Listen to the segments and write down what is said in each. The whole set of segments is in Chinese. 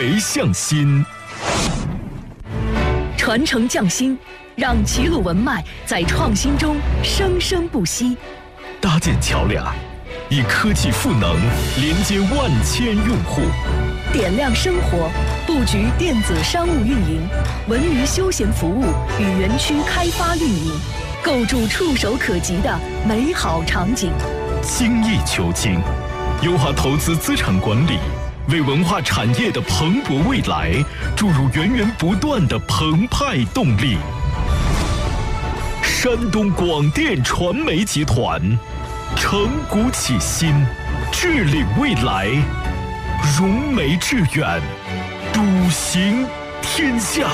梅向心， 传承匠心，让齐鲁文脉在创新中生生不息。 搭建桥梁，以科技赋能连接万千用户。 点亮生活，布局电子商务运营、文娱休闲服务与园区开发运营，构筑触手可及的美好场景。 精益求精，优化投资资产管理，为文化产业的蓬勃未来注入源源不断的澎湃动力。山东广电传媒集团承股启新，致领未来，融媒致远，笃行天下。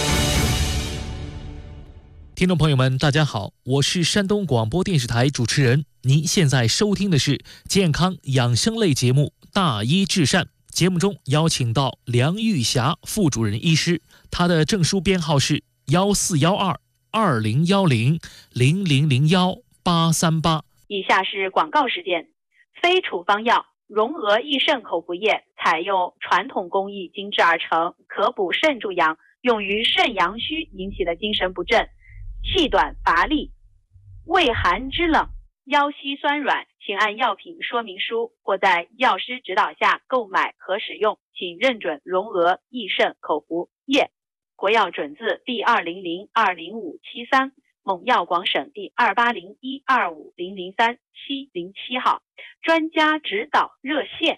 听众朋友们，大家好，我是山东广播电视台主持人。您现在收听的是健康养生类节目《大医治善》。节目中邀请到梁玉霞副主任医师，她的证书编号是14122010001838。 以下是广告时间。非处方药融合益肾口服液，采用传统工艺精制而成，可补肾助阳，用于肾阳虚引起的精神不振、气短乏力、畏寒肢冷、腰膝酸软，请按药品说明书或在药师指导下购买和使用，请认准融合益肾口服液，国药准字第200-20573，蒙药广省第280125003-707号，专家指导热线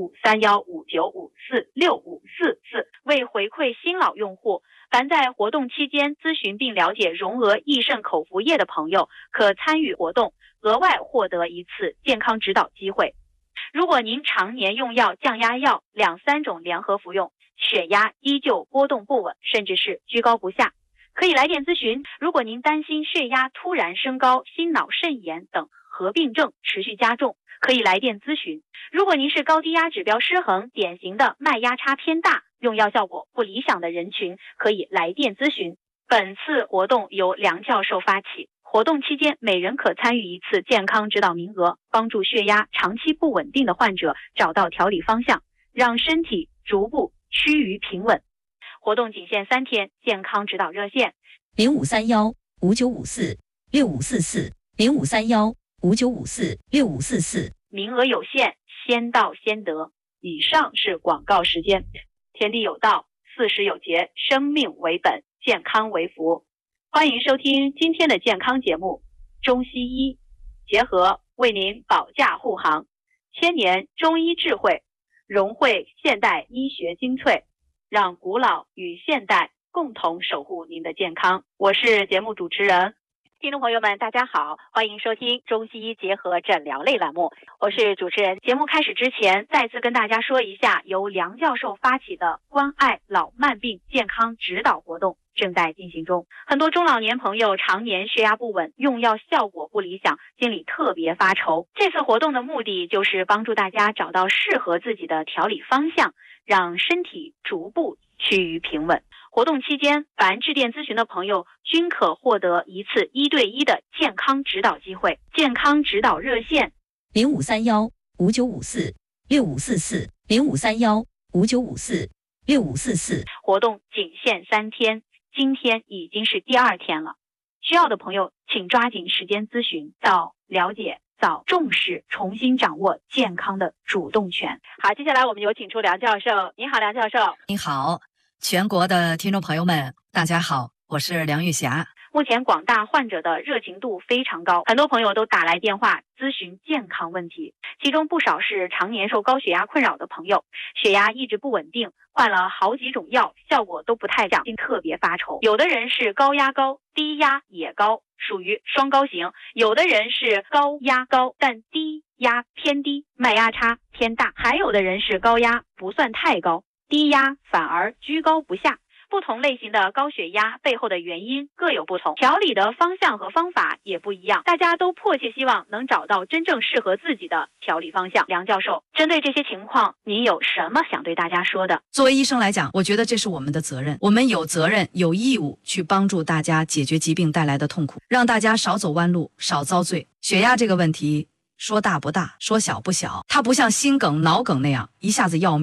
053159546544。为回馈新老用户，凡在活动期间咨询并了解融合益肾口服液的朋友，可参与活动，额外获得一次健康指导机会。如果您常年用药、降压药2-3种联合服用，血压依旧波动不稳，甚至是居高不下，可以来电咨询。如果您担心血压突然升高、心脑肾炎等合并症持续加重，可以来电咨询。如果您是高低压指标失衡、典型的脉压差偏大、用药效果不理想的人群，可以来电咨询。本次活动由梁教授发起，活动期间每人可参与一次健康指导名额，帮助血压长期不稳定的患者找到调理方向，让身体逐步趋于平稳。活动仅限3天，健康指导热线 053159546544，053159546544， 名额有限，先到先得。以上是广告时间。天地有道，40有节，生命为本，健康为福。欢迎收听今天的健康节目，中西医结合为您保驾护航，1000年中医智慧，融汇现代医学精粹，让古老与现代共同守护您的健康。我是节目主持人。听众朋友们，大家好，欢迎收听中西医结合诊疗类栏目，我是主持人。节目开始之前，再次跟大家说一下，由梁教授发起的关爱老慢病健康指导活动正在进行中。很多中老年朋友常年血压不稳，用药效果不理想，心里特别发愁。这次活动的目的就是帮助大家找到适合自己的调理方向，让身体逐步趋于平稳。活动期间，凡致电咨询的朋友均可获得一次1对1的健康指导机会。健康指导热线 053159546544，053159546544。 活动仅限3天，今天已经是第2天了。需要的朋友请抓紧时间咨询，早了解，早重视，重新掌握健康的主动权。好，接下来我们有请出梁教授。你好，梁教授。 你好，全国的听众朋友们，大家好，我是梁玉霞。 目前广大患者的热情度非常高，很多朋友都打来电话咨询健康问题，其中不少是常年受高血压困扰的朋友，血压一直不稳定，换了好几种药，效果都不太降，特别发愁。有的人是高压高，低压也高，属于双高型；有的人是高压高，但低压偏低，脉压差偏大；还有的人是高压不算太高，低压反而居高不下。不同类型的高血压背后的原因各有不同，调理的方向和方法也不一样，大家都迫切希望能找到真正适合自己的调理方向。梁教授，针对这些情况，您有什么想对大家说的？ 作为医生来讲，我觉得这是我们的责任，我们有责任有义务去帮助大家解决疾病带来的痛苦，让大家少走弯路，少遭罪。血压这个问题说大不大，说小不小，它不像心梗、脑梗那样一下子要命，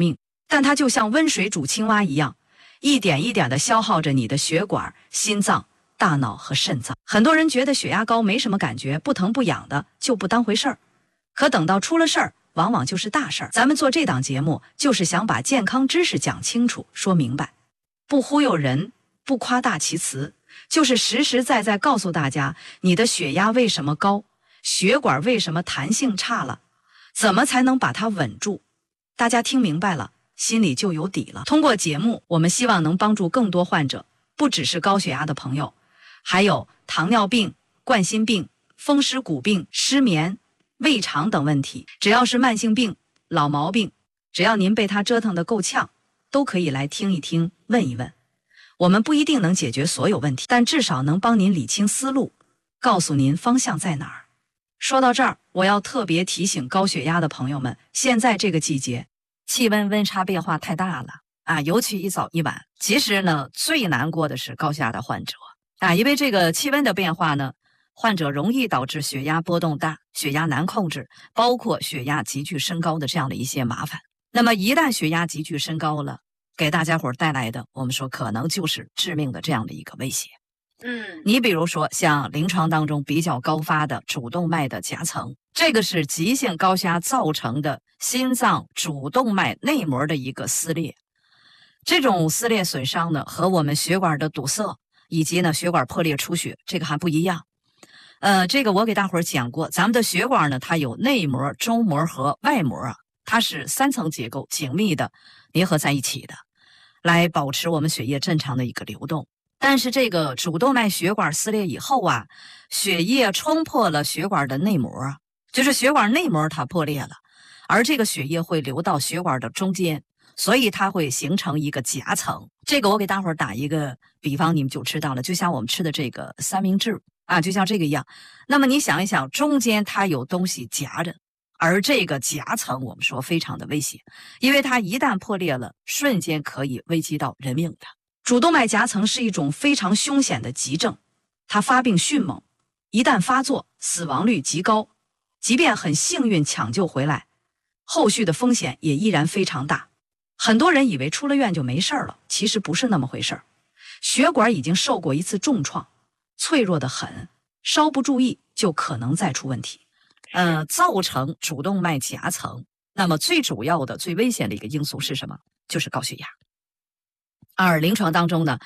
但它就像温水煮青蛙一样，一点一点地消耗着你的血管、心脏、大脑和肾脏。很多人觉得血压高没什么感觉，不疼不痒的就不当回事儿，可等到出了事儿，往往就是大事儿。咱们做这档节目，就是想把健康知识讲清楚、说明白，不忽悠人，不夸大其词，就是实实在在告诉大家你的血压为什么高，血管为什么弹性差了，怎么才能把它稳住。大家听明白了，心里就有底了。通过节目，我们希望能帮助更多患者，不只是高血压的朋友，还有糖尿病、冠心病、风湿骨病、失眠、胃肠等问题。只要是慢性病、老毛病，只要您被它折腾得够呛，都可以来听一听，问一问。我们不一定能解决所有问题，但至少能帮您理清思路，告诉您方向在哪儿。说到这儿，我要特别提醒高血压的朋友们，现在这个季节气温温差变化太大了啊，尤其一早一晚。其实呢，最难过的是高血压的患者啊，因为这个气温的变化呢，患者容易导致血压波动大，血压难控制，包括血压急剧升高的这样的一些麻烦。那么一旦血压急剧升高了，给大家伙带来的，我们说可能就是致命的这样的一个威胁。你比如说像临床当中比较高发的主动脉的夹层，这个是急性高血压造成的心脏主动脉内膜的一个撕裂。这种撕裂损伤呢，和我们血管的堵塞以及呢血管破裂出血这个还不一样。这个我给大伙儿讲过，咱们的血管呢，它有内膜、中膜和外膜啊，它是3层结构紧密的粘合在一起的，来保持我们血液正常的一个流动。但是这个主动脉血管撕裂以后啊，血液冲破了血管的内膜，就是血管内膜它破裂了，而这个血液会流到血管的中间，所以它会形成一个夹层。这个我给大伙儿打一个比方，你们就知道了，就像我们吃的这个三明治啊，就像这个一样。那么你想一想，中间它有东西夹着，而这个夹层我们说非常的危险，因为它一旦破裂了，瞬间可以危及到人命的。主动脉夹层是一种非常凶险的急症，它发病迅猛，一旦发作，死亡率极高，即便很幸运抢救回来，后续的风险也依然非常大。很多人以为出了院就没事了，其实不是那么回事。血管已经受过一次重创，脆弱得很，稍不注意就可能再出问题。造成主动脉夹层，那么最主要的、最危险的一个因素是什么？就是高血压。而临床当中呢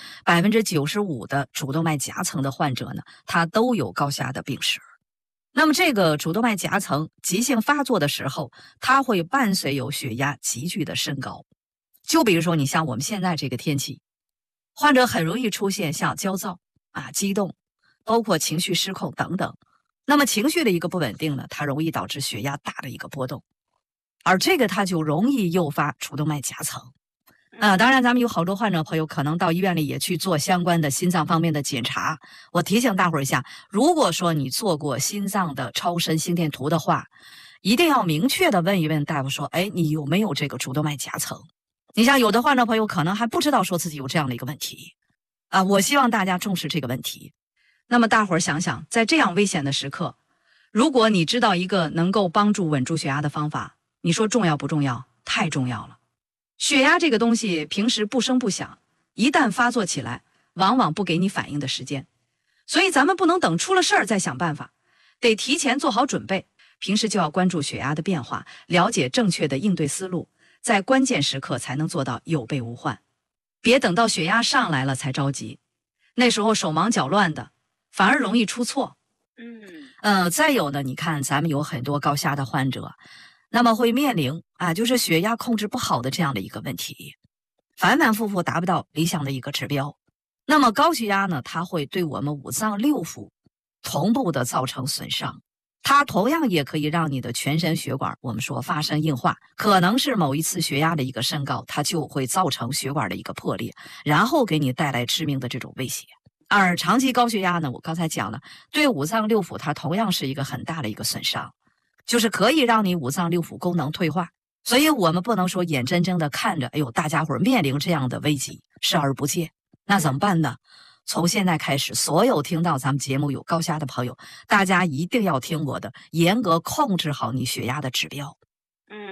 ，95%的主动脉夹层的患者呢，他都有高血压的病史。那么这个主动脉夹层急性发作的时候，它会伴随有血压急剧的升高。就比如说你像我们现在这个天气，患者很容易出现像焦躁啊、激动，包括情绪失控等等。那么情绪的一个不稳定呢，它容易导致血压大的一个波动，而这个它就容易诱发主动脉夹层。当然咱们有好多患者朋友可能到医院里也去做相关的心脏方面的检查。我提醒大伙儿一下，如果说你做过心脏的超声心电图的话，一定要明确的问一问大夫说，你有没有这个主动脉夹层？你像有的患者朋友可能还不知道说自己有这样的一个问题我希望大家重视这个问题。那么大伙儿想想，在这样危险的时刻，如果你知道一个能够帮助稳住血压的方法，你说重要不重要？太重要了。血压这个东西平时不声不响，一旦发作起来，往往不给你反应的时间。所以咱们不能等出了事儿再想办法，得提前做好准备。平时就要关注血压的变化，了解正确的应对思路，在关键时刻才能做到有备无患。别等到血压上来了才着急，那时候手忙脚乱的，反而容易出错。再有呢，你看咱们有很多高血压的患者，那么会面临就是血压控制不好的这样的一个问题，反反复复达不到理想的一个指标。那么高血压呢，它会对我们五脏六腑同步的造成损伤，它同样也可以让你的全身血管我们说发生硬化，可能是某一次血压的一个升高，它就会造成血管的一个破裂，然后给你带来致命的这种威胁。而长期高血压呢，我刚才讲了，对五脏六腑它同样是一个很大的一个损伤，就是可以让你五脏六腑功能退化。所以我们不能说眼睁睁的看着大家伙面临这样的危机视而不见。那怎么办呢？从现在开始，所有听到咱们节目有高血压的朋友，大家一定要听我的，严格控制好你血压的指标。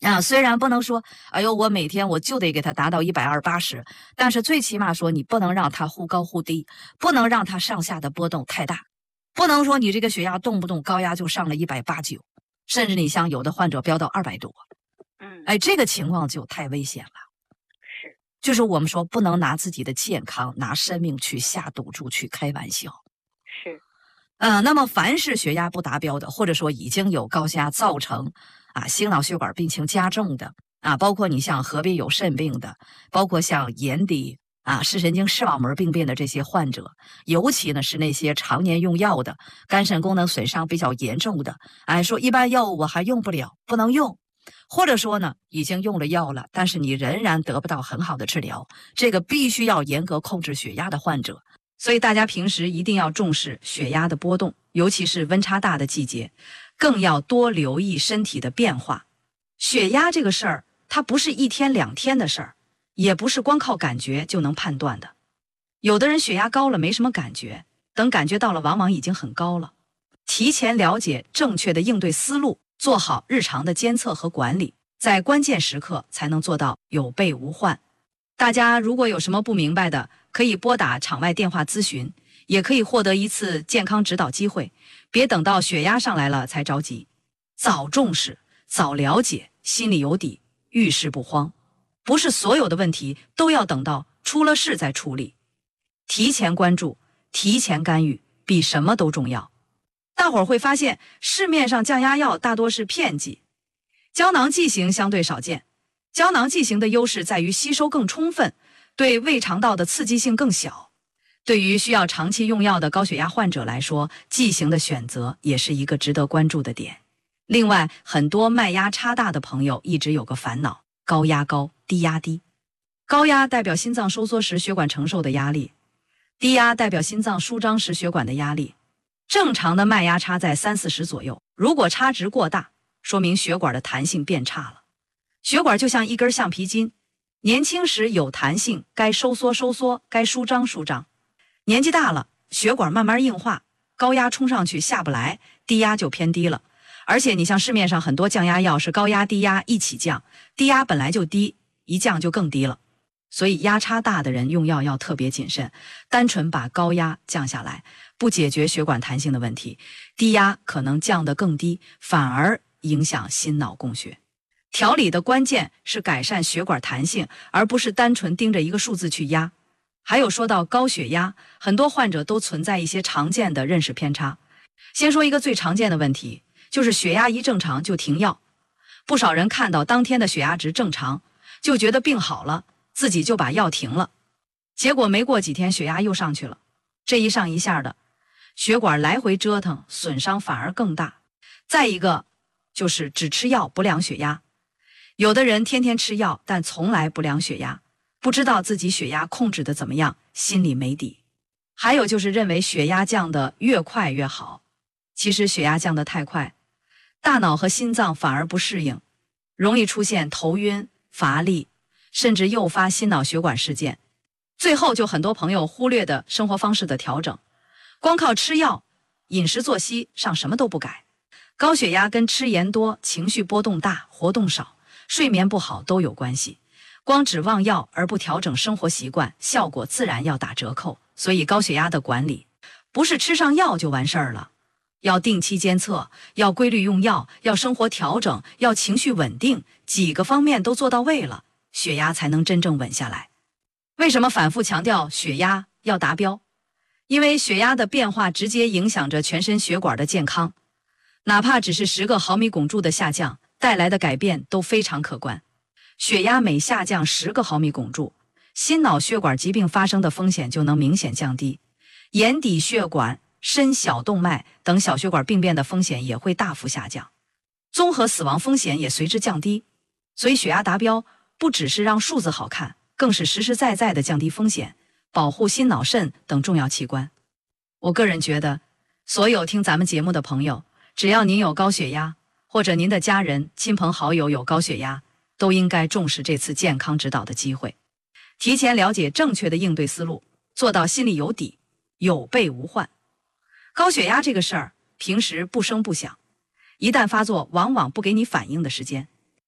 虽然不能说，哎呦，我每天我就得给他达到120/80，但是最起码说你不能让他忽高忽低，不能让他上下的波动太大，不能说你这个血压动不动高压就上了180、90，甚至你像有的患者飙到200多，这个情况就太危险了。 是， 就是我们说不能拿自己的健康、拿生命去下赌注、去开玩笑。 是， 那么凡是血压不达标的，或者说已经有高压造成心脑血管病情加重的包括你像合并有肾病的，包括像眼底视神经视网膜病变的这些患者，尤其呢是那些常年用药的，肝肾功能损伤比较严重的，说一般药物我还用不了，不能用，或者说呢已经用了药了，但是你仍然得不到很好的治疗，这个必须要严格控制血压的患者。所以大家平时一定要重视血压的波动，尤其是温差大的季节，更要多留意身体的变化。血压这个事儿，它不是1天2天的事儿，也不是光靠感觉就能判断的。有的人血压高了没什么感觉，等感觉到了往往已经很高了。提前了解正确的应对思路，做好日常的监测和管理，在关键时刻才能做到有备无患。大家如果有什么不明白的，可以拨打场外电话咨询，也可以获得一次健康指导机会。别等到血压上来了才着急，早重视，早了解，心里有底，遇事不慌。不是所有的问题都要等到出了事再处理，提前关注，提前干预，比什么都重要。大伙儿会发现，市面上降压药大多是片剂，胶囊剂型相对少见。胶囊剂型的优势在于吸收更充分，对胃肠道的刺激性更小。对于需要长期用药的高血压患者来说，剂型的选择也是一个值得关注的点。另外，很多脉压差大的朋友一直有个烦恼，高压高，低压低。高压代表心脏收缩时血管承受的压力，低压代表心脏舒张时血管的压力。正常的脉压差在30-40左右，如果差值过大，说明血管的弹性变差了。血管就像一根橡皮筋，年轻时有弹性，该收缩收缩，该舒张舒张。年纪大了，血管慢慢硬化，高压冲上去下不来，低压就偏低了。而且你像市面上很多降压药是高压低压一起降，低压本来就低，一降就更低了。所以压差大的人用药要特别谨慎，单纯把高压降下来，不解决血管弹性的问题，低压可能降得更低，反而影响心脑供血。调理的关键是改善血管弹性，而不是单纯盯着一个数字去压。还有说到高血压，很多患者都存在一些常见的认识偏差。先说一个最常见的问题，就是血压一正常就停药。不少人看到当天的血压值正常，就觉得病好了，自己就把药停了，结果没过几天血压又上去了。这一上一下的，血管来回折腾，损伤反而更大。再一个就是只吃药不量血压，有的人天天吃药，但从来不量血压，不知道自己血压控制的怎么样，心里没底。还有就是认为血压降得越快越好，其实血压降得太快，大脑和心脏反而不适应，容易出现头晕、乏力，甚至诱发心脑血管事件。最后就很多朋友忽略的生活方式的调整，光靠吃药，饮食作息上什么都不改。高血压跟吃盐多、情绪波动大、活动少、睡眠不好都有关系。光指望药而不调整生活习惯，效果自然要打折扣。所以高血压的管理不是吃上药就完事儿了，要定期监测，要规律用药，要生活调整，要情绪稳定，几个方面都做到位了，血压才能真正稳下来。为什么反复强调血压要达标？因为血压的变化直接影响着全身血管的健康，哪怕只是10个毫米汞柱的下降，带来的改变都非常可观。血压每下降10个毫米汞柱，心脑血管疾病发生的风险就能明显降低，眼底血管、深小动脉等小血管病变的风险也会大幅下降，综合死亡风险也随之降低。所以血压达标不只是让数字好看，更是实实在在的降低风险，保护心脑肾等重要器官。我个人觉得，所有听咱们节目的朋友，只要您有高血压，或者您的家人、亲朋好友有高血压，都应该重视这次健康指导的机会，提前了解正确的应对思路，做到心里有底，有备无患。高血压这个事儿，平时不声不响，一旦发作，往往不给你反应的时间。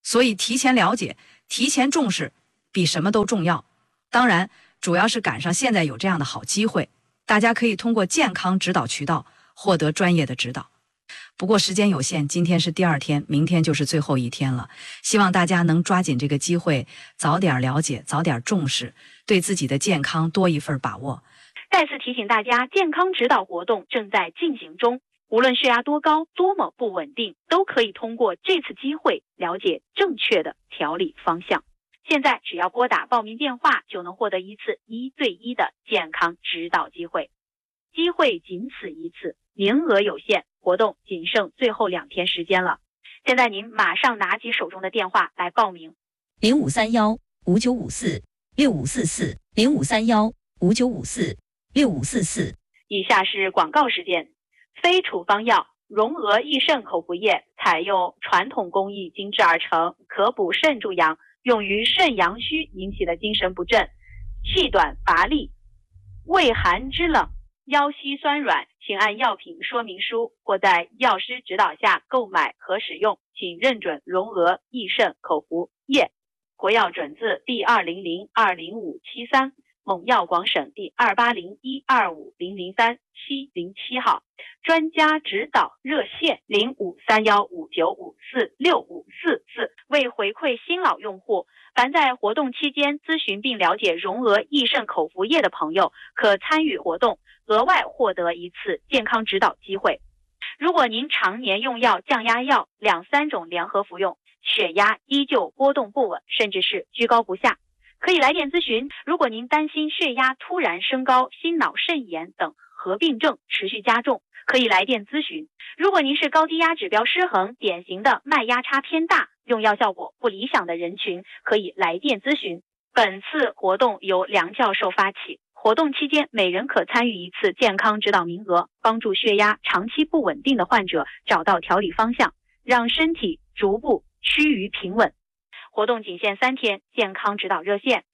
所以提前了解、提前重视比什么都重要。当然，主要是赶上现在有这样的好机会，大家可以通过健康指导渠道获得专业的指导。不过时间有限，今天是第2天，明天就是最后一天了。希望大家能抓紧这个机会，早点了解，早点重视，对自己的健康多一份把握。 再次提醒大家，健康指导活动正在进行中，无论血压多高，多么不稳定，都可以通过这次机会了解正确的调理方向。现在只要拨打报名电话，就能获得一次1对1的健康指导机会。机会仅此一次，名额有限，活动仅剩最后2天时间了。现在您马上拿起手中的电话来报名。 0531-5954-6544，0531-5954-6544。 以下是广告时间。非处方药荣娥益肾口服液采用传统工艺精制而成，可补肾助阳，用于肾阳虚引起的精神不振、气短乏力、畏寒肢冷、腰膝酸软，请按药品说明书或在药师指导下购买和使用，请认准荣娥益肾口服液，国药准字第200-20573，蒙药广省第280-125-003-707号，专家指导热线053159546544。为回馈新老用户，凡在活动期间咨询并了解荣娥益肾口服液的朋友，可参与活动，额外获得一次健康指导机会。如果您常年用药、降压药2-3种联合服用，血压依旧波动不稳，甚至是居高不下，可以来电咨询。如果您担心血压突然升高、心脑肾炎等合并症持续加重，可以来电咨询。如果您是高低压指标失衡、典型的脉压差偏大、用药效果不理想的人群，可以来电咨询。本次活动由梁教授发起，活动期间每人可参与一次健康指导名额，帮助血压长期不稳定的患者找到调理方向，让身体逐步趋于平稳。活动仅限3天，健康指导热线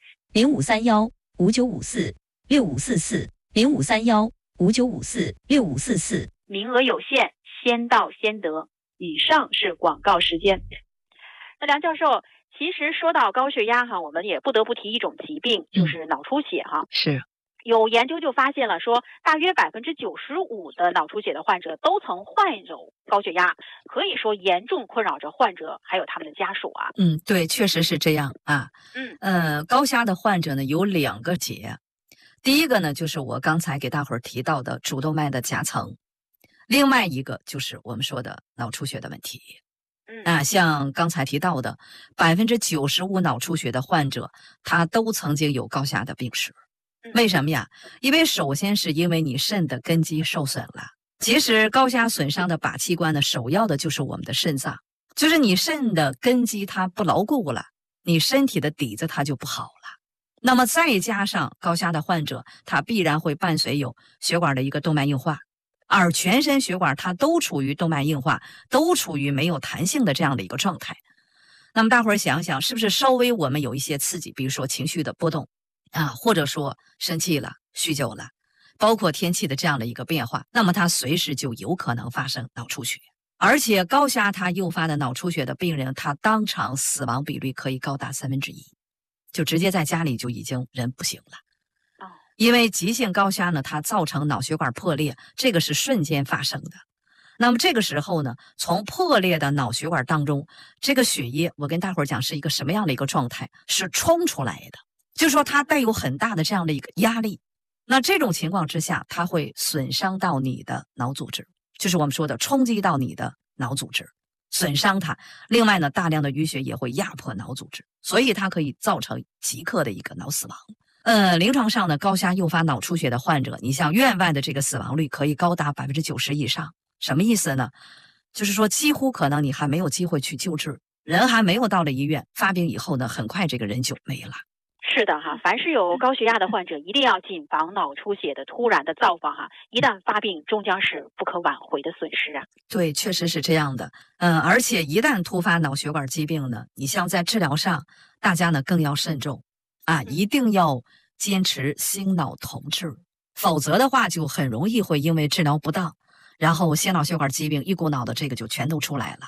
0531-5954-6544，0531-5954-6544， 名额有限，先到先得。以上是广告时间。那梁教授，其实说到高血压我们也不得不提一种疾病，就是脑出血是。 有研究就发现了，说大约95%的脑出血的患者都曾患有高血压，可以说严重困扰着患者还有他们的家属啊。 对，确实是这样啊。高血压的患者呢有2个结，第一个呢就是我刚才给大伙儿提到的主动脉的夹层，另外一个就是我们说的脑出血的问题。像刚才提到的95%脑出血的患者，他都曾经有高血压的病史。为什么呀？因为首先是因为你肾的根基受损了。其实高血压损伤的靶器官呢，首要的就是我们的肾脏，就是你肾的根基它不牢固了，你身体的底子它就不好了。那么再加上高血压的患者，他必然会伴随有血管的一个动脉硬化，而全身血管它都处于动脉硬化，都处于没有弹性的这样的一个状态。那么大伙儿想想，是不是稍微我们有一些刺激，比如说情绪的波动或者说生气了、酗酒了，包括天气的这样的一个变化，那么它随时就有可能发生脑出血。而且高血压它诱发的脑出血的病人，他当场死亡比率可以高达1/3，就直接在家里就已经人不行了。因为急性高血压呢，它造成脑血管破裂，这个是瞬间发生的。那么这个时候呢，从破裂的脑血管当中，这个血液我跟大伙儿讲是一个什么样的一个状态，是冲出来的，就是说它带有很大的这样的一个压力。那这种情况之下，它会损伤到你的脑组织，就是我们说的冲击到你的脑组织，损伤它。另外呢，大量的淤血也会压迫脑组织，所以它可以造成即刻的一个脑死亡。临床上呢，高血压诱发脑出血的患者，你像院外的这个死亡率可以高达90%以上。什么意思呢？就是说几乎可能你还没有机会去救治，人还没有到了医院，发病以后呢，很快这个人就没了。 是的凡是有高血压的患者，一定要谨防脑出血的突然的造访一旦发病，终将是不可挽回的损失啊。 对，确实是这样的。而且一旦突发脑血管疾病呢，你像在治疗上，大家呢更要慎重一定要坚持心脑同治，否则的话就很容易会因为治疗不当，然后心脑血管疾病一股脑的这个就全都出来了。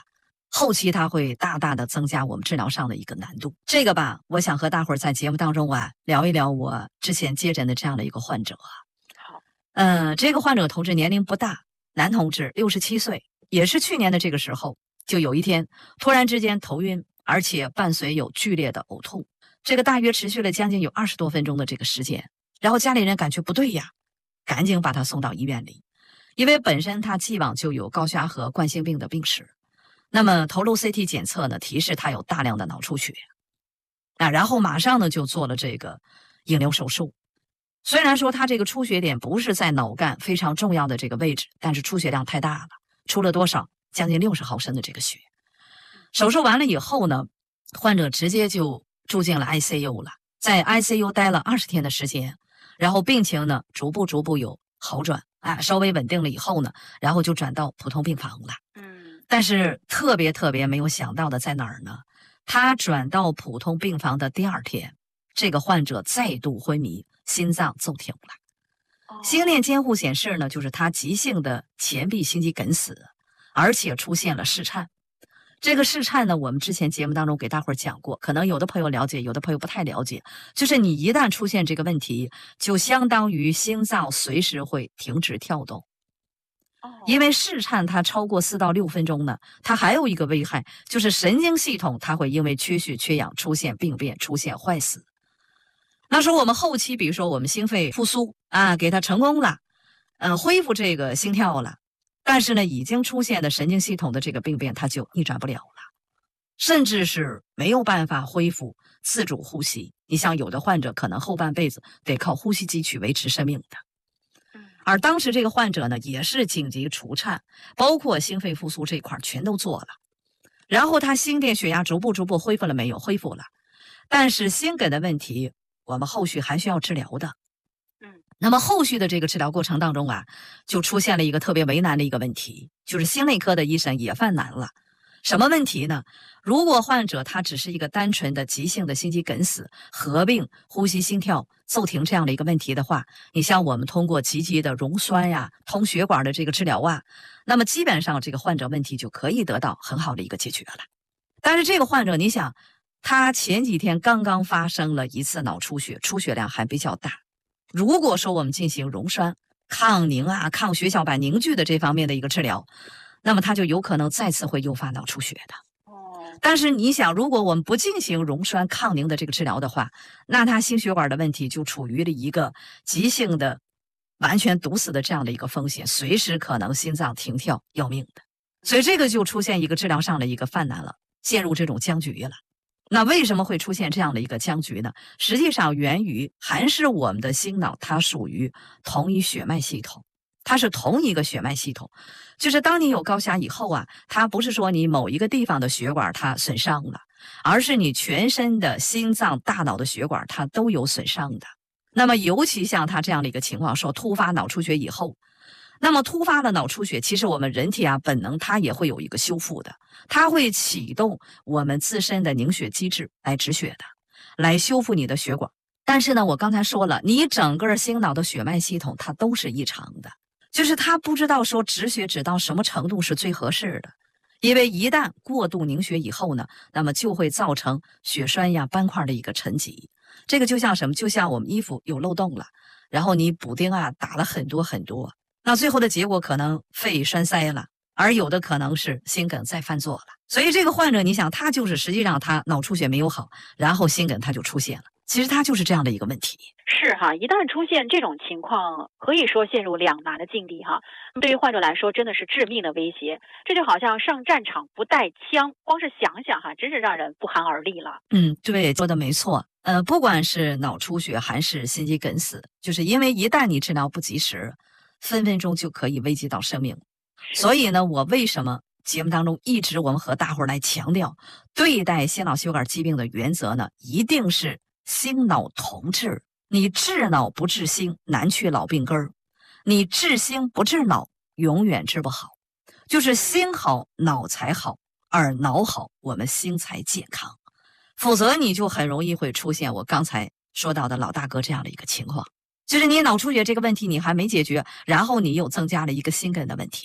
后期它会大大的增加我们治疗上的一个难度。这个吧，我想和大伙儿在节目当中啊聊一聊我之前接诊的这样的一个患者。 好， 这个患者同志年龄不大，男同志，67岁，也是去年的这个时候，就有一天突然之间头晕，而且伴随有剧烈的呕吐，这个大约持续了将近有20多分钟的这个时间。然后家里人感觉不对呀，赶紧把他送到医院里，因为本身他既往就有高血压和冠心病的病史。那么头颅 CT 检测呢，提示他有大量的脑出血，然后马上呢就做了这个引流手术。虽然说他这个出血点不是在脑干非常重要的这个位置，但是出血量太大了，出了多少？将近60毫升的这个血。手术完了以后呢，患者直接就住进了 ICU 了，在 ICU 待了20天的时间，然后病情呢逐步有好转，稍微稳定了以后呢，然后就转到普通病房了。但是特别没有想到的在哪儿呢？他转到普通病房的第2天，这个患者再度昏迷，心脏骤停了。心电监护显示呢，就是他急性的前臂心肌梗死，而且出现了室颤。这个室颤呢，我们之前节目当中给大伙儿讲过，可能有的朋友了解，有的朋友不太了解。就是你一旦出现这个问题，就相当于心脏随时会停止跳动。因为室颤它超过4到6分钟呢，它还有一个危害，就是神经系统它会因为缺血缺氧出现病变，出现坏死。那时候我们后期比如说我们心肺复苏给它成功了，恢复这个心跳了，但是呢已经出现的神经系统的这个病变它就逆转不了了，甚至是没有办法恢复自主呼吸。你像有的患者可能后半辈子得靠呼吸机去维持生命的。而当时这个患者呢，也是紧急除颤，包括心肺复苏这一块全都做了。然后他心电血压逐步恢复了没有？恢复了。但是心梗的问题，我们后续还需要治疗的。那么后续的这个治疗过程当中就出现了一个特别为难的一个问题，就是心内科的医生也犯难了。什么问题呢？如果患者他只是一个单纯的急性的心肌梗死，合并呼吸心跳骤停这样的一个问题的话，你像我们通过积极的溶栓通血管的这个治疗那么基本上这个患者问题就可以得到很好的一个解决了。但是这个患者你想，他前几天刚刚发生了一次脑出血，出血量还比较大。如果说我们进行溶栓、抗凝抗血小板凝聚的这方面的一个治疗，那么它就有可能再次会诱发脑出血的。但是你想，如果我们不进行溶栓抗凝的这个治疗的话，那他心血管的问题就处于了一个急性的完全堵死的这样的一个风险，随时可能心脏停跳要命的。所以这个就出现一个治疗上的一个犯难了，陷入这种僵局了。那为什么会出现这样的一个僵局呢？实际上源于还是我们的心脑它属于同一血脉系统，它是同一个血脉系统。就是当你有高血压以后它不是说你某一个地方的血管它损伤了，而是你全身的心脏、大脑的血管它都有损伤的。那么尤其像他这样的一个情况，说突发脑出血以后，那么突发的脑出血，其实我们人体本能它也会有一个修复的，它会启动我们自身的凝血机制来止血的，来修复你的血管。但是呢，我刚才说了，你整个心脑的血脉系统它都是异常的，就是它不知道说止血止到什么程度是最合适的。因为一旦过度凝血以后呢，那么就会造成血栓斑块的一个沉积。这个就像什么？就像我们衣服有漏洞了，然后你补丁打了很多，那最后的结果可能肺栓塞了，而有的可能是心梗再犯作了。所以这个患者你想，他就是实际上他脑出血没有好，然后心梗他就出现了。其实他就是这样的一个问题。 是一旦出现这种情况，可以说陷入两难的境地对于患者来说真的是致命的威胁。这就好像上战场不带枪，光是想想真是让人不寒而栗了。 对，说的没错。不管是脑出血还是心肌梗死，就是因为一旦你治疗不及时，分分钟就可以危及到生命。所以呢，我为什么节目当中一直我们和大伙儿来强调，对待心脑血管疾病的原则呢，一定是心脑同治。你治脑不治心，难去老病根儿；你治心不治脑，永远治不好。就是心好，脑才好，而脑好，我们心才健康。否则你就很容易会出现我刚才说到的老大哥这样的一个情况，就是你脑出血这个问题你还没解决，然后你又增加了一个心梗的问题。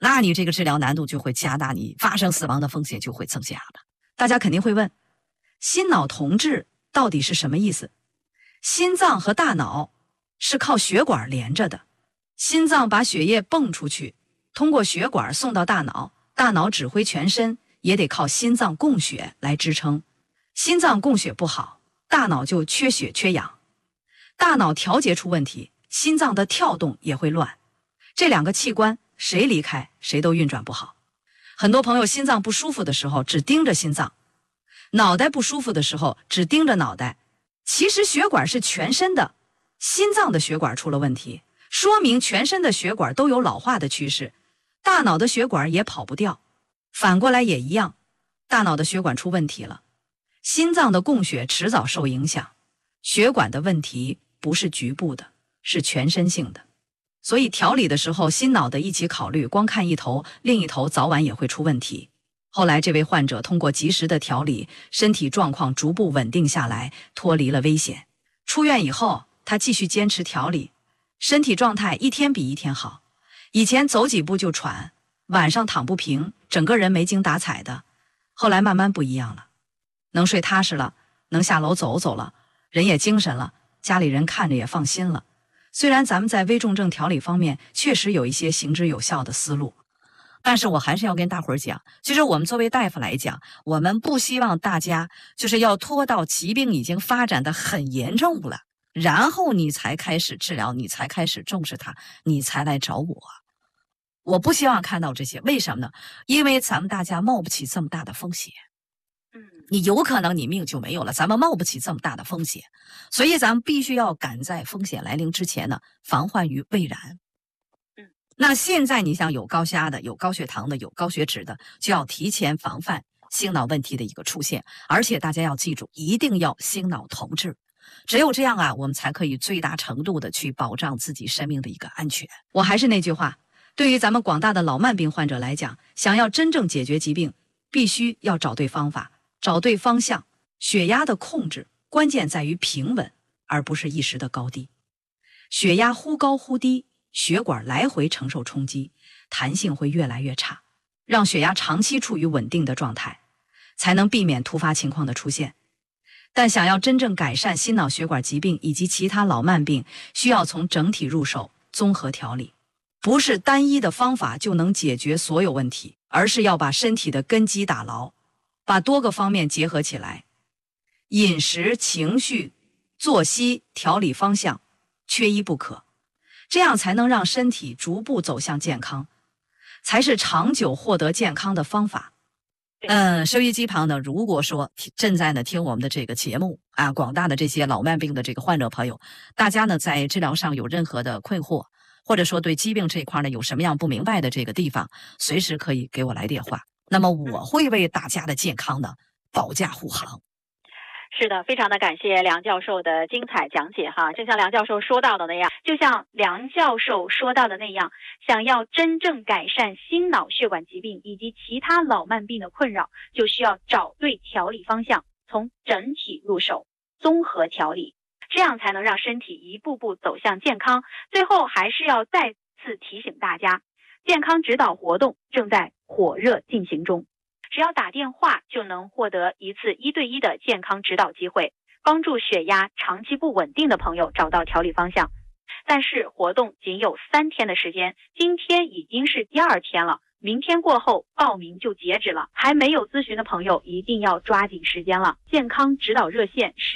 那你这个治疗难度就会加大，你发生死亡的风险就会增加了。大家肯定会问，心脑同治到底是什么意思？心脏和大脑是靠血管连着的，心脏把血液泵出去，通过血管送到大脑，大脑指挥全身也得靠心脏供血来支撑。心脏供血不好，大脑就缺血缺氧，大脑调节出问题，心脏的跳动也会乱。这两个器官谁离开谁都运转不好。很多朋友心脏不舒服的时候只盯着心脏，脑袋不舒服的时候只盯着脑袋，其实血管是全身的，心脏的血管出了问题，说明全身的血管都有老化的趋势，大脑的血管也跑不掉。反过来也一样，大脑的血管出问题了，心脏的供血迟早受影响。血管的问题不是局部的，是全身性的。所以调理的时候心脑的一起考虑，光看一头，另一头早晚也会出问题。后来这位患者通过及时的调理，身体状况逐步稳定下来，脱离了危险。出院以后他继续坚持调理，身体状态一天比一天好。以前走几步就喘，晚上躺不平，整个人没精打采的，后来慢慢不一样了，能睡踏实了，能下楼走走了，人也精神了，家里人看着也放心了。虽然咱们在危重症调理方面确实有一些行之有效的思路，但是我还是要跟大伙儿讲，其实我们作为大夫来讲，我们不希望大家就是要拖到疾病已经发展的很严重了，然后你才开始治疗，你才开始重视它，你才来找我。我不希望看到这些，为什么呢？因为咱们大家冒不起这么大的风险。你有可能你命就没有了，咱们冒不起这么大的风险，所以咱们必须要赶在风险来临之前呢，防患于未然。那现在你像有高血压的，有高血糖的，有高血脂的，就要提前防范心脑问题的一个出现，而且大家要记住，一定要心脑同治。只有这样啊，我们才可以最大程度的去保障自己生命的一个安全。我还是那句话，对于咱们广大的老慢病患者来讲，想要真正解决疾病，必须要找对方法，找对方向。血压的控制关键在于平稳，而不是一时的高低。血压忽高忽低，血管来回承受冲击，弹性会越来越差，让血压长期处于稳定的状态，才能避免突发情况的出现。但想要真正改善心脑血管疾病以及其他老慢病，需要从整体入手，综合调理。不是单一的方法就能解决所有问题，而是要把身体的根基打牢，把多个方面结合起来，饮食、情绪、作息、调理方向缺一不可，这样才能让身体逐步走向健康，才是长久获得健康的方法。收音机旁呢，如果说正在呢听我们的这个节目啊，广大的这些老慢病的这个患者朋友，大家呢在治疗上有任何的困惑，或者说对疾病这一块呢有什么样不明白的这个地方，随时可以给我来电话，那么我会为大家的健康呢保驾护航。 是的，非常的感谢梁教授的精彩讲解哈。就像梁教授说到的那样，想要真正改善心脑血管疾病以及其他老慢病的困扰，就需要找对调理方向，从整体入手，综合调理，这样才能让身体一步步走向健康。最后还是要再次提醒大家，健康指导活动正在火热进行中。只要打电话就能获得一次1对1的健康指导机会，帮助血压长期不稳定的朋友找到调理方向。但是活动仅有3天的时间，今天已经是第2天了，明天过后报名就截止了，还没有咨询的朋友一定要抓紧时间了。健康指导热线是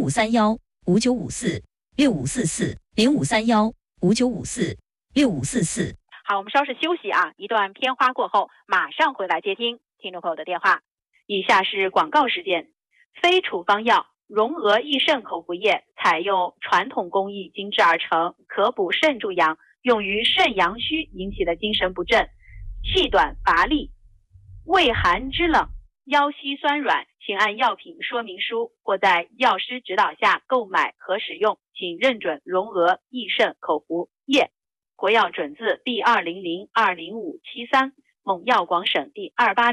0531-5954-6544，0531-5954-6544。 好，我们稍事休息啊，一段片花过后马上回来接听听众朋友的电话。以下是广告时间。非处方药荣额益肾口服液采用传统工艺精制而成，可补肾助阳，用于肾阳虚引起的精神不振、气短乏力、畏寒肢冷、腰膝酸软，请按药品说明书或在药师指导下购买和使用，请认准荣额益肾口服液，国药准字B20020573，蒙药广省第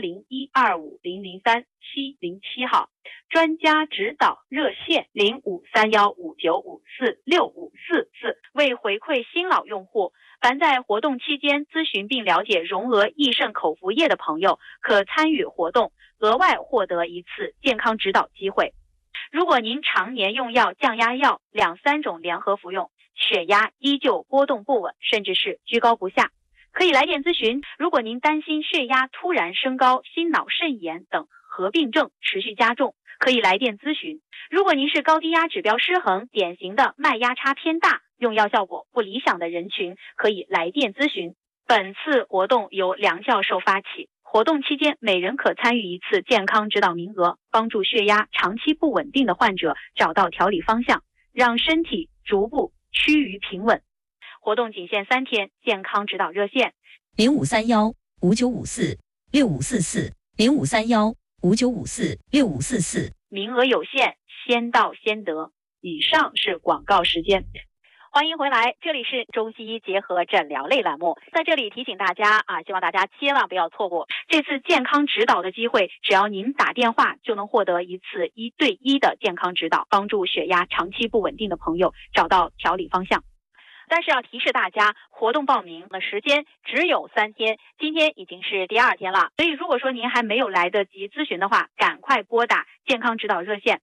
280125003707号，专家指导热线053159546544。为回馈新老用户， 凡在活动期间咨询并了解绒额益肾口服液的朋友，可参与活动，额外获得一次健康指导机会。如果您常年用药、降压药2-3种联合服用，血压依旧波动不稳，甚至是居高不下，可以来电咨询。如果您担心血压突然升高、心脑肾炎等合并症持续加重，可以来电咨询。如果您是高低压指标失衡、典型的脉压差偏大、用药效果不理想的人群，可以来电咨询。本次活动由梁教授发起，活动期间每人可参与一次健康指导名额，帮助血压长期不稳定的患者找到调理方向，让身体逐步趋于平稳。活动仅限3天，健康指导热线 0531-5954-6544，0531-5954-6544， 名额有限，先到先得。以上是广告时间。欢迎回来，这里是中西医结合诊疗类栏目，在这里提醒大家希望大家千万不要错过这次健康指导的机会，只要您打电话就能获得一次1对1的健康指导，帮助血压长期不稳定的朋友找到调理方向。但是要提示大家，活动报名的时间只有3天，今天已经是第2天了，所以如果说您还没有来得及咨询的话，赶快拨打健康指导热线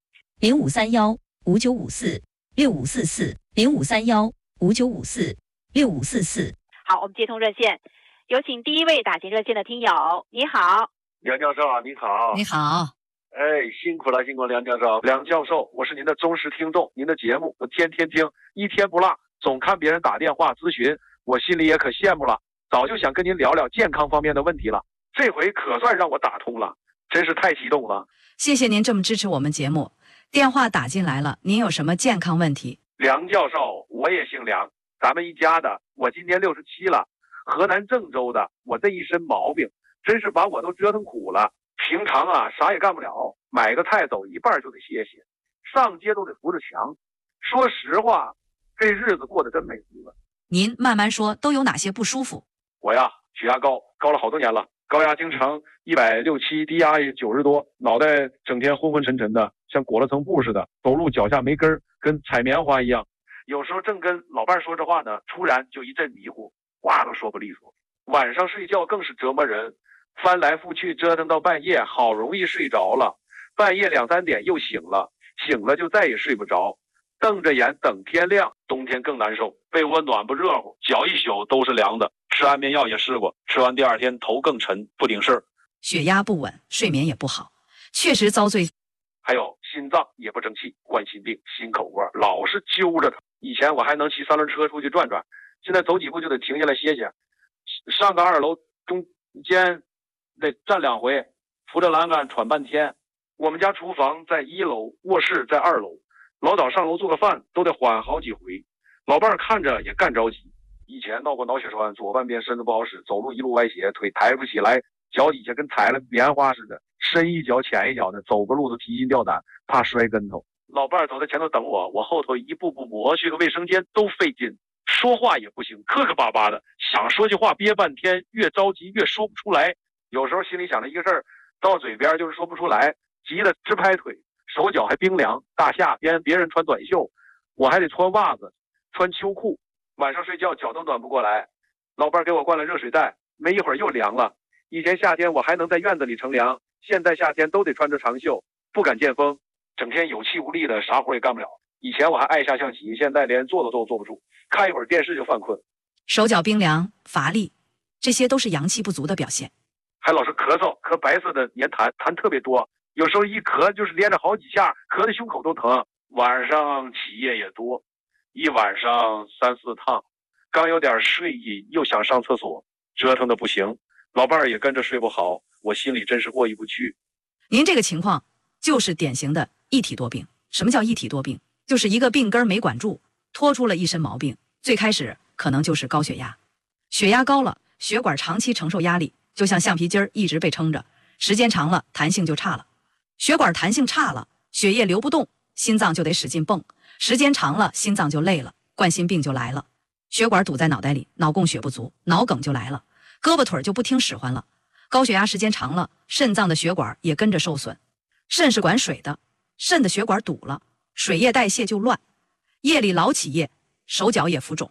0531-5954-6544，0531-5954-6544。 好，我们接通热线，有请第一位打进热线的听友。你好。 梁教授你好。 你好。 辛苦了梁教授。梁教授，我是您的忠实听众，您的节目我天天听，一天不落，总看别人打电话咨询，我心里也可羡慕了，早就想跟您聊聊健康方面的问题了，这回可算让我打通了，真是太激动了。 谢谢您这么支持我们节目。电话打进来了，您有什么健康问题？ 梁教授，我也姓梁，咱们一家的，我今年67了，河南郑州的，我这一身毛病真是把我都折腾苦了。平常啥也干不了，买个菜走一半就得歇歇，上街都得扶着墙。说实话，这日子过得真没滋味。 您慢慢说，都有哪些不舒服？ 我呀，血压高了好多年了，高压经常167，低压也90多，脑袋整天昏昏沉沉的，像裹了层布似的，走路脚下没根儿，跟踩棉花一样。有时候正跟老伴说着话呢，突然就一阵迷糊，话都说不利索。晚上睡觉更是折磨人，翻来覆去折腾到半夜，好容易睡着了，半夜2-3点又醒了就再也睡不着，瞪着眼等天亮。冬天更难受，被窝暖不热乎，脚一宿都是凉的，吃安眠药也试过，吃完第2天头更沉，不顶事儿。 血压不稳，睡眠也不好，确实遭罪。 还有心脏也不争气，冠心病、心口窝老是揪着它。以前我还能骑3轮车出去转转，现在走几步就得停下来歇歇，上个2楼中间得站2回，扶着栏杆喘半天。我们家厨房在1楼，卧室在2楼，老早上楼做个饭都得缓好几回，老伴儿看着也干着急。以前闹过脑血栓，左半边身子不好使，走路一路歪斜，腿抬不起来，脚底下跟踩了棉花似的，深一脚浅一脚的，走个路都提心吊胆，怕摔跟头。老伴儿走在前头等我，我后头一步步磨，去个卫生间都费劲，说话也不行，磕磕巴巴的，想说句话憋半天，越着急越说不出来。有时候心里想着一个事儿，到嘴边就是说不出来，急得直拍腿，手脚还冰凉。大夏天别人穿短袖，我还得穿袜子穿秋裤，晚上睡觉脚都暖不过来。老伴儿给我灌了热水袋，没一会儿又凉了。以前夏天我还能在院子里乘凉，现在夏天都得穿着长袖，不敢见风，整天有气无力的，啥活也干不了。以前我还爱下象棋，现在连坐都坐不住，看一会儿电视就犯困。 手脚冰凉乏力，这些都是阳气不足的表现。 还老是咳嗽，咳白色的黏痰，痰特别多，有时候一咳就是连着好几下，咳得胸口都疼。晚上起夜也多，一晚上3-4趟，刚有点睡意又想上厕所，折腾的不行，老伴儿也跟着睡不好，我心里真是过意不去。 您这个情况就是典型的一体多病。什么叫一体多病？就是一个病根没管住，拖出了一身毛病。最开始可能就是高血压，血压高了，血管长期承受压力，就像橡皮筋一直被撑着，时间长了弹性就差了，血管弹性差了，血液流不动，心脏就得使劲蹦，时间长了心脏就累了，冠心病就来了。血管堵在脑袋里，脑供血不足，脑梗就来了，胳膊腿就不听使唤了。高血压时间长了，肾脏的血管也跟着受损。肾是管水的，肾的血管堵了，水液代谢就乱，夜里老起夜，手脚也浮肿，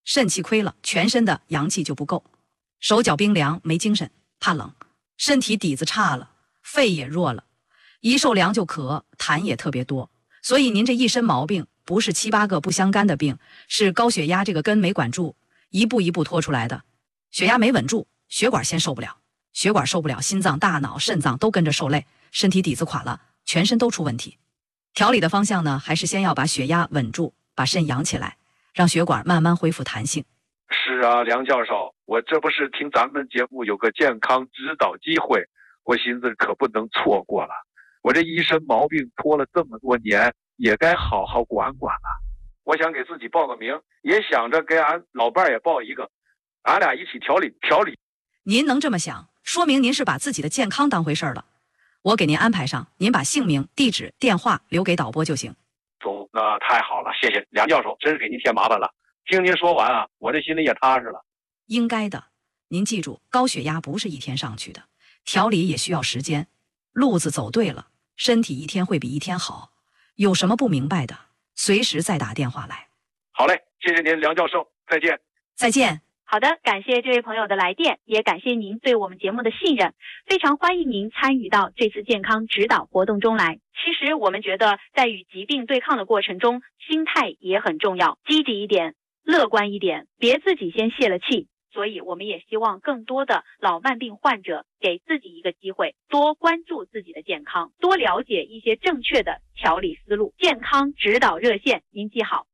肾气亏了，全身的阳气就不够，手脚冰凉，没精神，怕冷，身体底子差了，肺也弱了，一受凉就咳，痰也特别多。所以您这一身毛病不是7、8个不相干的病，是高血压这个根没管住，一步一步拖出来的。血压没稳住，血管先受不了，血管受不了，心脏、大脑、肾脏都跟着受累，身体底子垮了，全身都出问题。调理的方向呢，还是先要把血压稳住，把肾养起来，让血管慢慢恢复弹性。 是啊，梁教授，我这不是听咱们节目有个健康指导机会，我寻思可不能错过了。我这一身毛病拖了这么多年，也该好好管管了。我想给自己报个名，也想着给俺老伴儿也报一个，俺俩一起调理。 您能这么想，说明您是把自己的健康当回事儿了。我给您安排上，您把姓名、地址、电话留给导播就行。 总，那太好了，谢谢梁教授，真是给您添麻烦了。听您说完啊，我这心里也踏实了。 应该的，您记住，高血压不是一天上去的，调理也需要时间。路子走对了，身体一天会比一天好。有什么不明白的，随时再打电话来。 好嘞，谢谢您，梁教授，再见。 再见。 好的，感谢这位朋友的来电，也感谢您对我们节目的信任，非常欢迎您参与到这次健康指导活动中来。其实我们觉得，在与疾病对抗的过程中，心态也很重要，积极一点，乐观一点，别自己先泄了气。所以我们也希望更多的老慢病患者给自己一个机会，多关注自己的健康，多了解一些正确的调理思路。健康指导热线您记好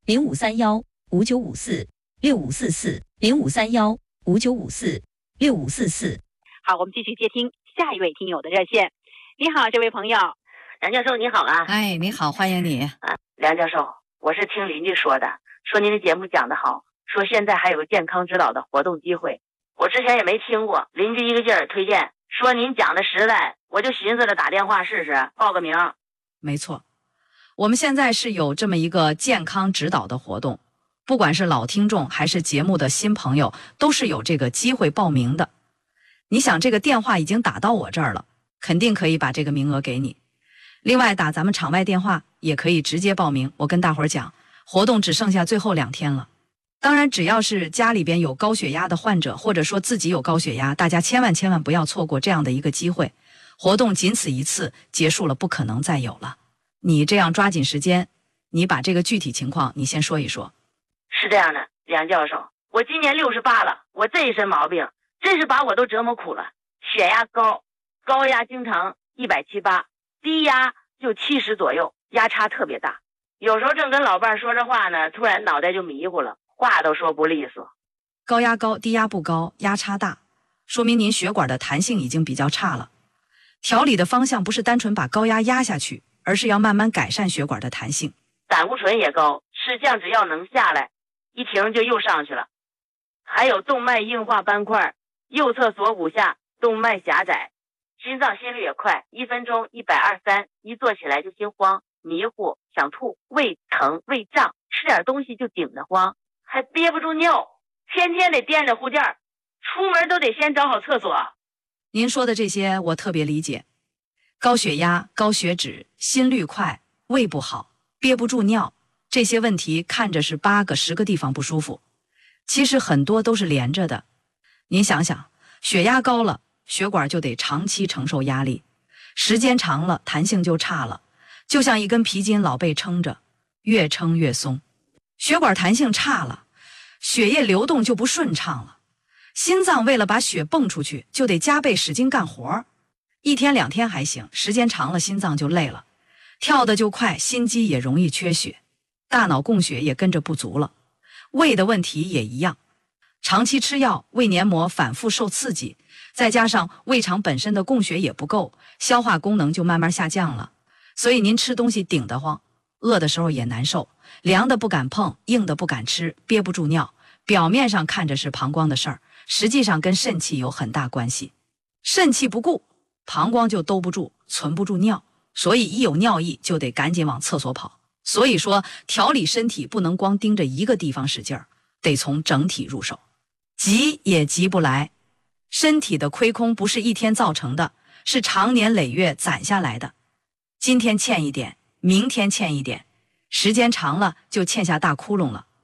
0531-5954-6544，0531-5954-6544。 好，我们继续接听下一位听友的热线。你好，这位朋友。 梁教授你好啊。 哎，你好，欢迎你。 梁教授，我是听邻居说的，说您的节目讲得好，说现在还有个健康指导的活动机会，我之前也没听过，邻居一个劲儿推荐，说您讲的实在，我就寻思着打电话试试，报个名。 没错，我们现在是有这么一个健康指导的活动，不管是老听众还是节目的新朋友，都是有这个机会报名的。你想，这个电话已经打到我这儿了，肯定可以把这个名额给你。另外打咱们场外电话也可以直接报名，我跟大伙儿讲，活动只剩下最后2天了。当然，只要是家里边有高血压的患者，或者说自己有高血压，大家千万不要错过这样的一个机会。活动仅此一次，结束了，不可能再有了。你这样抓紧时间，你把这个具体情况你先说一说。 是这样的，梁教授，我今年68了，我这一身毛病真是把我都折磨苦了。血压高，高压经常170、8，低压就70左右，压差特别大。有时候正跟老伴说着话呢，突然脑袋就迷糊了，话都说不利索。 高压高，低压不高，压差大，说明您血管的弹性已经比较差了。调理的方向不是单纯把高压压下去，而是要慢慢改善血管的弹性。 胆固醇也高，吃降脂药能下来，一停就又上去了。还有动脉硬化斑块，右侧锁骨下动脉狭窄，心脏心率也快，1分钟123，一坐起来就心慌、迷糊、想吐，胃疼、胃胀，吃点东西就顶得慌，还憋不住尿，天天得掂着护垫，出门都得先找好厕所。 您说的这些我特别理解，高血压、高血脂、心率快、胃不好、憋不住尿，这些问题看着是8个10个地方不舒服，其实很多都是连着的。您想想，血压高了，血管就得长期承受压力，时间长了弹性就差了，就像一根皮筋老被撑着，越撑越松。血管弹性差了，血液流动就不顺畅了，心脏为了把血泵出去，就得加倍使劲干活。1天2天还行，时间长了心脏就累了，跳得就快，心肌也容易缺血，大脑供血也跟着不足了。胃的问题也一样，长期吃药，胃黏膜反复受刺激，再加上胃肠本身的供血也不够，消化功能就慢慢下降了。所以您吃东西顶得慌，饿的时候也难受，凉的不敢碰，硬的不敢吃，憋不住尿。表面上看着是膀胱的事儿，实际上跟肾气有很大关系。肾气不顾，膀胱就兜不住，存不住尿，所以一有尿意就得赶紧往厕所跑。所以说，调理身体不能光盯着一个地方使劲儿，得从整体入手。急也急不来，身体的亏空不是一天造成的，是长年累月攒下来的。今天欠一点，明天欠一点，时间长了就欠下大窟窿了。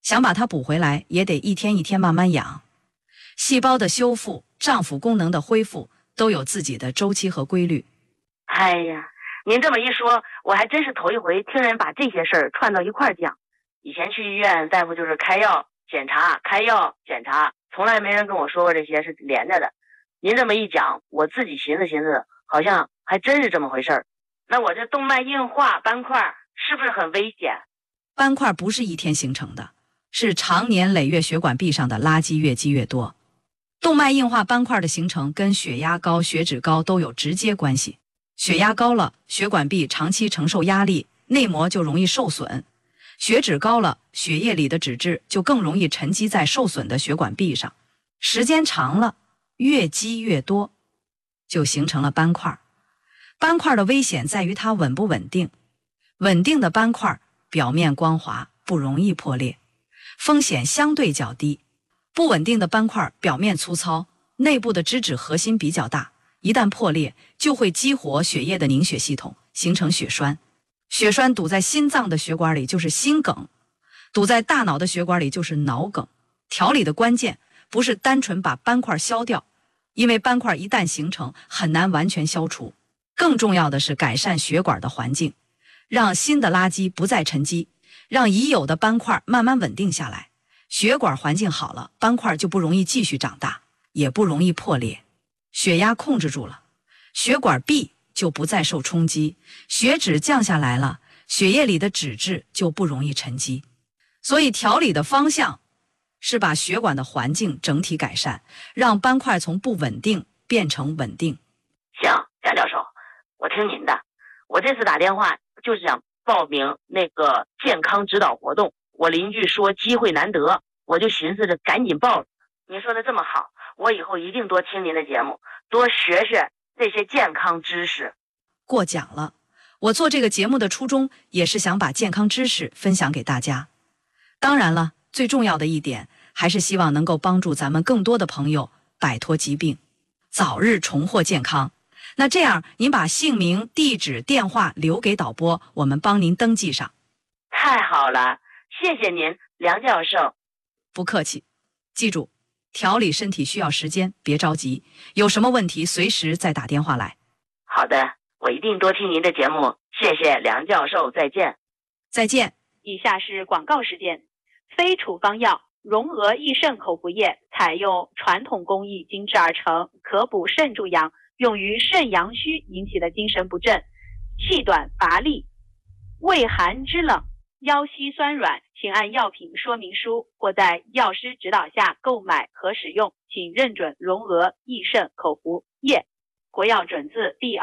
想把它补回来，也得一天一天慢慢养。细胞的修复、脏腑功能的恢复都有自己的周期和规律。 哎呀，您这么一说，我还真是头一回听人把这些事儿串到一块儿讲。以前去医院，大夫就是开药检查，开药检查，从来没人跟我说过这些是连着的。您这么一讲，我自己寻思寻思，好像还真是这么回事儿。那我这动脉硬化斑块是不是很危险？ 斑块不是一天形成的，是长年累月血管壁上的垃圾越积越多。动脉硬化斑块的形成跟血压高、血脂高都有直接关系。血压高了，血管壁长期承受压力，内膜就容易受损；血脂高了，血液里的脂质就更容易沉积在受损的血管壁上，时间长了，越积越多，就形成了斑块。斑块的危险在于它稳不稳定，稳定的斑块表面光滑，不容易破裂，风险相对较低。不稳定的斑块表面粗糙，内部的脂质核心比较大，一旦破裂就会激活血液的凝血系统，形成血栓。血栓堵在心脏的血管里就是心梗，堵在大脑的血管里就是脑梗。调理的关键不是单纯把斑块消掉，因为斑块一旦形成很难完全消除，更重要的是改善血管的环境，让新的垃圾不再沉积，让已有的斑块慢慢稳定下来。血管环境好了，斑块就不容易继续长大，也不容易破裂。血压控制住了，血管壁就不再受冲击，血脂降下来了，血液里的脂质就不容易沉积。所以调理的方向是把血管的环境整体改善，让斑块从不稳定变成稳定。 行，贾教授，我听您的。我这次打电话就是想报名那个健康指导活动，我邻居说机会难得，我就寻思着赶紧报了。您说的这么好，我以后一定多听您的节目，多学学这些健康知识。 过奖了，我做这个节目的初衷也是想把健康知识分享给大家。当然了，最重要的一点还是希望能够帮助咱们更多的朋友摆脱疾病，早日重获健康。那这样您把姓名、地址、电话留给导播，我们帮您登记上。 太好了，谢谢您，梁教授。 不客气，记住，调理身体需要时间，别着急，有什么问题随时再打电话来。 好的，我一定多听您的节目，谢谢梁教授，再见。 再见。 以下是广告时间。非处方药荣娥益肾口服液采用传统工艺精制而成，可补肾助阳，用于肾阳虚引起的精神不振、气短乏力、畏寒肢冷、腰膝酸软，请按药品说明书或在药师指导下购买和使用，请认准荣娥益肾口服液。国药准字第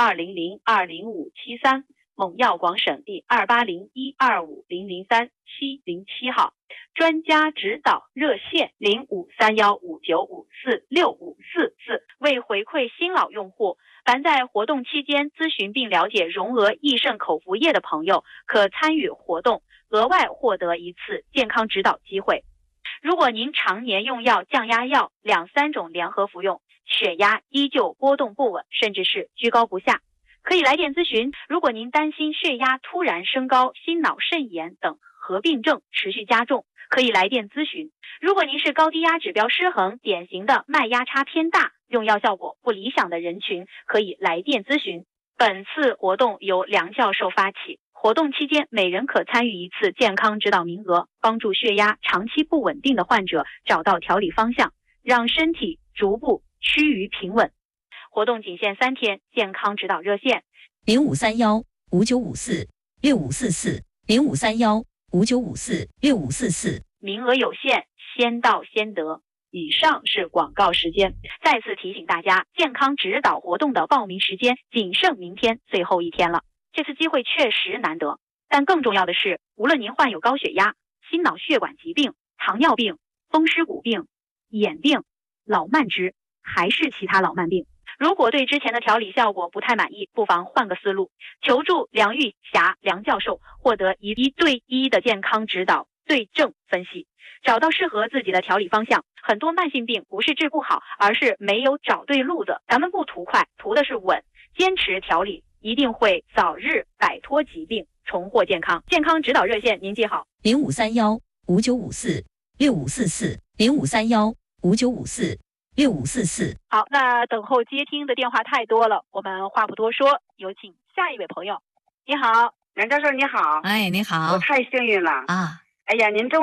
200-20573，蒙药广省第280-125-003-707号。专家指导热线053159546544。为回馈新老用户，凡在活动期间咨询并了解荣娥益肾口服液的朋友，可参与活动，额外获得一次健康指导机会。如果您常年用药、降压药2-3种联合服用，血压依旧波动不稳，甚至是居高不下，可以来电咨询。如果您担心血压突然升高、心脑肾炎等合并症持续加重，可以来电咨询。如果您是高低压指标失衡、典型的脉压差偏大、用药效果不理想的人群，可以来电咨询。本次活动由梁教授发起，活动期间每人可参与一次健康指导名额，帮助血压长期不稳定的患者找到调理方向，让身体逐步趋于平稳。活动仅限3天，健康指导热线 0531-5954-6544，0531-5954-6544， 名额有限，先到先得。以上是广告时间。再次提醒大家，健康指导活动的报名时间仅剩明天最后一天了。这次机会确实难得，但更重要的是，无论您患有高血压、心脑血管疾病、糖尿病、风湿骨病、眼病、老慢支，还是其他老慢病，如果对之前的调理效果不太满意，不妨换个思路，求助梁玉霞梁教授，获得1对1的健康指导，对症分析，找到适合自己的调理方向。很多慢性病不是治不好，而是没有找对路子。咱们不图快，图的是稳，坚持调理，一定会早日摆脱疾病，重获健康。健康指导热线您记好 6544-0531-5954-6544-6544。 好，那等候接听的电话太多了，我们话不多说，有请下一位朋友。你好， 梁教授你好。 哎，你好。 我太幸运了啊！ 哎呀，您这